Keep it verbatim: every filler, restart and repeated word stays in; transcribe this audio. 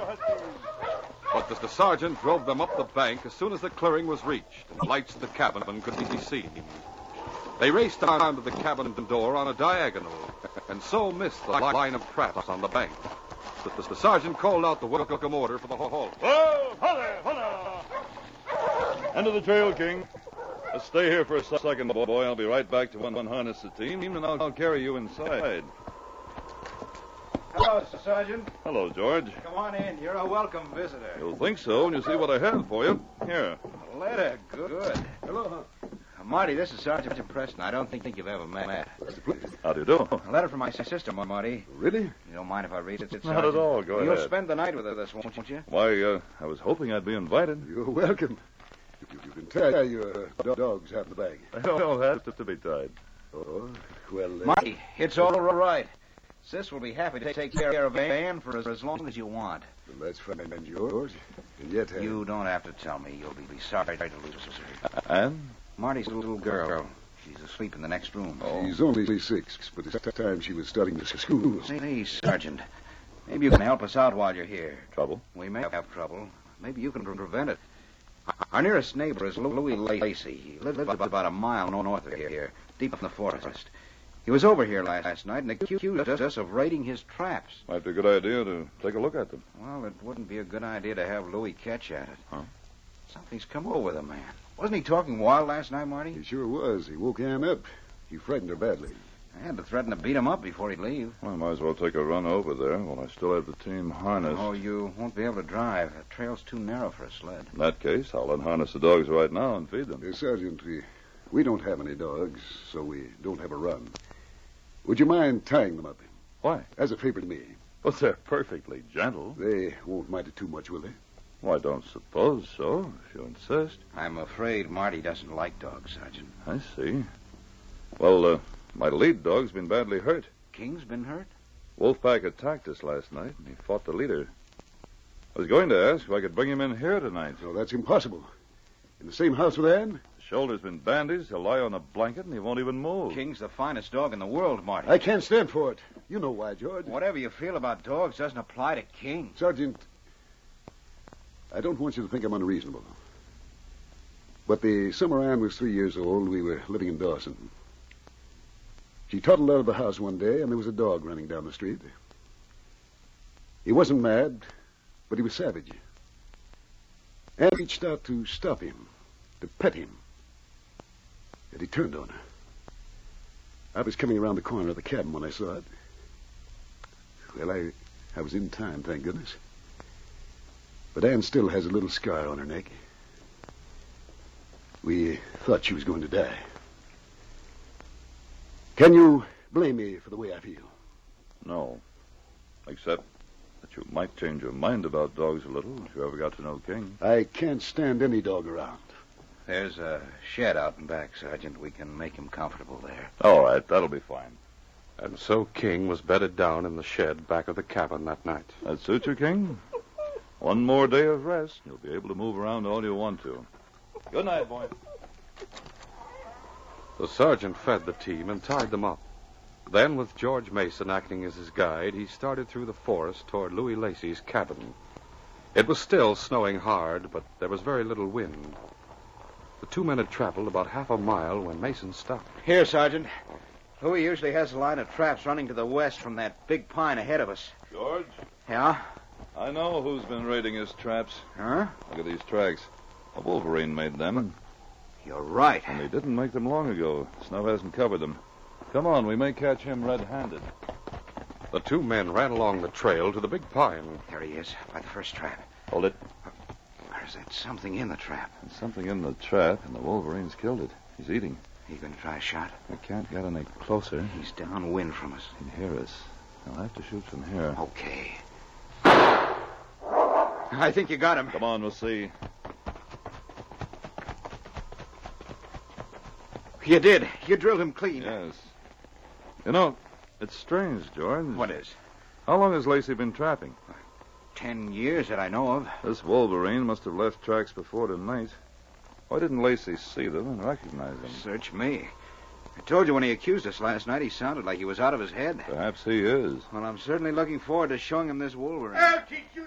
But the, the sergeant drove them up the bank as soon as the clearing was reached, and the lights of the cabin could be seen. They raced down to the cabin door on a diagonal, and so missed the line of traps on the bank. The, the, the sergeant called out the welcome order for the halt. Whoa, holla, holla! End of the trail, King. Just stay here for a second, boy. I'll be right back to unharness the team, and I'll, I'll carry you inside. Hello, Sergeant. Hello, George. Come on in. You're a welcome visitor. You'll think so when you see what I have for you. Here. A letter. Good. Hello. Uh, Marty, this is Sergeant Preston. I don't think, think you've ever met. How do you do? A letter from my sister, Marty. Really? You don't mind if I read it, Sergeant? Not at all. Go You'll ahead. spend the night with us, won't you? Why, uh, I was hoping I'd be invited. You're welcome. If you, you can tie your uh, do- dogs out in the bag. I don't have to be tied. Oh, well... Uh, Marty, it's all right. Sis will be happy to take care of Ann for as, as long as you want. Well, that's fine, and George. And yet... Uh, You don't have to tell me. You'll be, be sorry to lose her. And? Marty's a little girl. She's asleep in the next room. Oh. She's only six, but it's time she was starting to school. Say, Sergeant, maybe you can help us out while you're here. Trouble? We may have trouble. Maybe you can pre- prevent it. Our nearest neighbor is Louis Lacey. He lives about a mile north of here, deep in the forest. He was over here last night and accused us of raiding his traps. Might be a good idea to take a look at them. Well, it wouldn't be a good idea to have Louis catch at it. Huh? Something's come over the man. Wasn't he talking wild last night, Marty? He sure was. He woke Ann up. He frightened her badly. I had to threaten to beat him up before he'd leave. Well, I might as well take a run over there while I still have the team harnessed. Oh, you won't be able to drive. The trail's too narrow for a sled. In that case, I'll unharness the dogs right now and feed them. Uh, Sergeant, we, we don't have any dogs, so we don't have a run. Would you mind tying them up? Why? As a favor to me. Well, they're perfectly gentle. They won't mind it too much, will they? Well, I don't suppose so, if you insist. I'm afraid Marty doesn't like dogs, Sergeant. I see. Well, uh, my lead dog's been badly hurt. King's been hurt? Wolfpack attacked us last night, and he fought the leader. I was going to ask if I could bring him in here tonight. No, that's impossible. In the same house with Ann? His shoulder's been bandaged, he'll lie on a blanket, and he won't even move. King's the finest dog in the world, Marty. I can't stand for it. You know why, George. Whatever you feel about dogs doesn't apply to King. Sergeant, I don't want you to think I'm unreasonable. But the summer Ann was three years old, we were living in Dawson. She toddled out of the house one day, and there was a dog running down the street. He wasn't mad, but he was savage. Ann reached out to stop him, to pet him. And he turned on her. I was coming around the corner of the cabin when I saw it. Well, I, I was in time, thank goodness. But Ann still has a little scar on her neck. We thought she was going to die. Can you blame me for the way I feel? No. Except that you might change your mind about dogs a little if you ever got to know King. I can't stand any dog around. There's a shed out in back, Sergeant. We can make him comfortable there. All right, that'll be fine. And so King was bedded down in the shed back of the cabin that night. That suit you, King? One more day of rest. You'll be able to move around all you want to. Good night, boy. The sergeant fed the team and tied them up. Then, with George Mason acting as his guide, he started through the forest toward Louis Lacey's cabin. It was still snowing hard, but there was very little wind. The two men had traveled about half a mile when Mason stopped. Here, Sergeant. Louis usually has a line of traps running to the west from that big pine ahead of us. George? Yeah? I know who's been raiding his traps. Huh? Look at these tracks. A wolverine made them. You're right. And he didn't make them long ago. Snow hasn't covered them. Come on, we may catch him red-handed. The two men ran along the trail to the big pine. There he is, by the first trap. Hold it. There's that something in the trap. There's something in the trap, and the wolverine's killed it. He's eating. You gonna try a shot? I can't get any closer. He's downwind from us. He'd hear us. I'll have to shoot from here. Okay. I think you got him. Come on, we'll see. You did. You drilled him clean. Yes. You know, it's strange, George. What is? How long has Lacey been trapping? Ten years that I know of. This wolverine must have left tracks before tonight. Why didn't Lacey see them and recognize them? Search me. I told you when he accused us last night, he sounded like he was out of his head. Perhaps he is. Well, I'm certainly looking forward to showing him this wolverine. I'll teach you